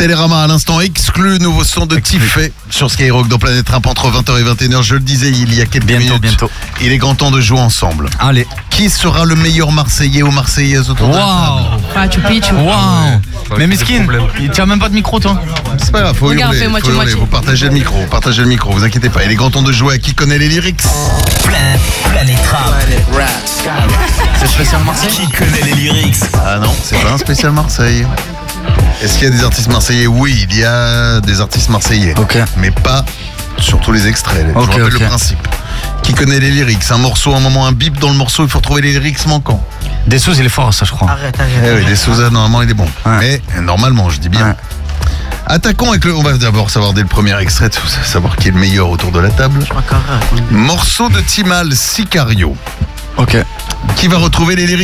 Télérama à l'instant exclu, nouveau son de Tiffé sur Skyrock dans Planète Rap entre 20h et 21h. Je le disais il y a quelques minutes. Bientôt. Il est grand temps de jouer ensemble. Allez. Qui sera le meilleur Marseillais ou Marseillaise autour de la table? Machu Picchu. Waouh. Mais Meskin, il tient même pas de micro, toi. C'est pas grave, faut Regarde, hurler, fais moitié-moitié. Vous partagez le micro, vous inquiétez pas. Il est grand temps de jouer à qui connaît les lyrics. Planète Rap. C'est spécial Marseille. Qui connaît les lyrics? Ah non, c'est pas un spécial Marseille. Est-ce qu'il y a des artistes marseillais? Oui, il y a des artistes marseillais. Ok. Mais pas sur tous les extraits. Je rappelle le principe. Qui connaît les lyrics? Un morceau, un moment, un bip dans le morceau, il faut retrouver les lyrics manquants. Dessous, il est fort, ça, je crois. Arrête. Eh oui, des Souza, normalement, il est bon. Ouais. Mais normalement, je dis bien. Ouais. Attaquons avec le... On va d'abord savoir dès le premier extrait, savoir qui est le meilleur autour de la table. Morceau de Timal, Sicario. Ok. Qui va retrouver les lyrics?